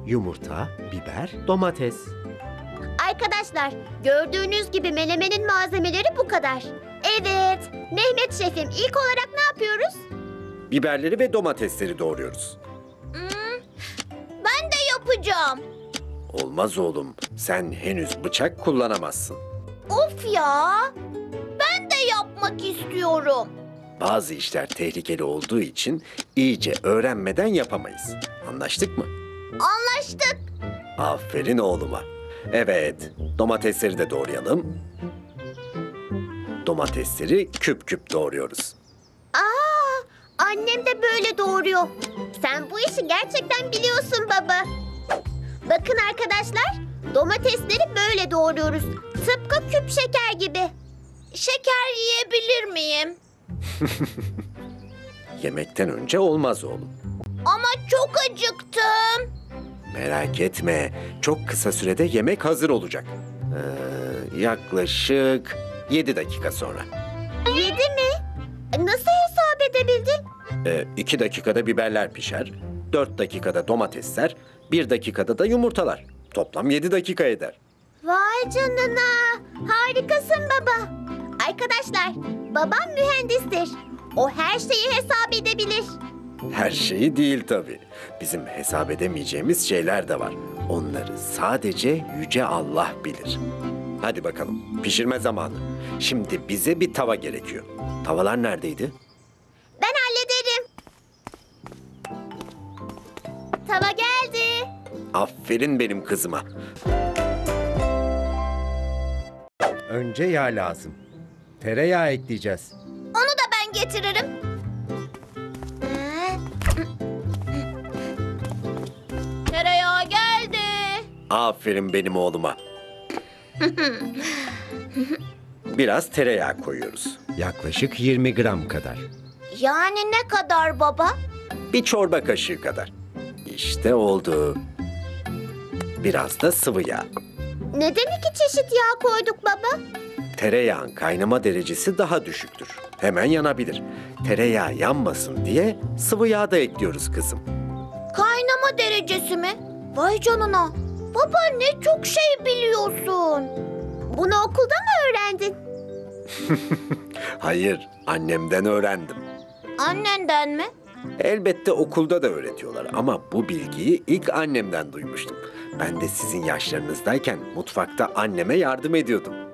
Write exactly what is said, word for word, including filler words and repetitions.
yumurta, biber, domates. Arkadaşlar, gördüğünüz gibi menemenin malzemeleri bu kadar. Evet, Mehmet Şefim, ilk olarak ne yapıyoruz? Biberleri ve domatesleri doğruyoruz. Ben de yapacağım. Olmaz oğlum, sen henüz bıçak kullanamazsın. Of ya! Ben de yapmak istiyorum. Bazı işler tehlikeli olduğu için iyice öğrenmeden yapamayız. Anlaştık mı? Anlaştık. Aferin oğluma. Evet, domatesleri de doğrayalım. Domatesleri küp küp doğruyoruz. Aa, annem de böyle doğuruyor. Sen bu işi gerçekten biliyorsun baba. Bakın arkadaşlar, domatesleri böyle doğruyoruz. Tıpkı küp şeker gibi. Şeker yiyebilir miyim? Yemekten önce olmaz oğlum. Ama çok acıktım. Merak etme, çok kısa sürede yemek hazır olacak. Ee, yaklaşık yedi dakika sonra. Yedi mi? Nasıl hesap edebildin? Ee, iki dakikada biberler pişer, dört dakikada domatesler, bir dakikada da yumurtalar. Toplam yedi dakika eder. Vay canına. Harikasın baba. Arkadaşlar, babam mühendistir. O her şeyi hesap edebilir. Her şeyi değil tabii. Bizim hesap edemeyeceğimiz şeyler de var. Onları sadece Yüce Allah bilir. Hadi bakalım, pişirme zamanı. Şimdi bize bir tava gerekiyor. Tavalar neredeydi? Ben hallederim. Tava geldi. Aferin benim kızıma. Önce yağ lazım. Tereyağı ekleyeceğiz. Onu da ben getiririm. Tereyağı geldi. Aferin benim oğluma. Biraz tereyağı koyuyoruz. Yaklaşık yirmi gram kadar. Yani ne kadar baba? Bir çorba kaşığı kadar. İşte oldu. Biraz da sıvı yağ. Neden iki çeşit yağ koyduk baba? Tereyağın kaynama derecesi daha düşüktür. Hemen yanabilir. Tereyağı yanmasın diye sıvı yağ da ekliyoruz kızım. Kaynama derecesi mi? Vay canına. Baba ne çok şey biliyorsun. Bunu okulda mı öğrendin? Hayır, annemden öğrendim. Annenden mi? Elbette okulda da öğretiyorlar ama bu bilgiyi ilk annemden duymuştum. Ben de sizin yaşlarınızdayken mutfakta anneme yardım ediyordum.